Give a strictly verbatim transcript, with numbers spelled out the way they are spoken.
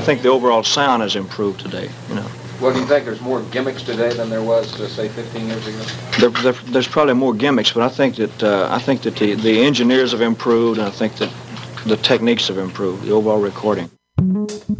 think the overall sound has improved today, you know. Well, do you think there's more gimmicks today than there was, uh, say, fifteen years ago? There, there, there's probably more gimmicks, but I think that uh, I think that the, the engineers have improved, and I think that the techniques have improved, the overall recording.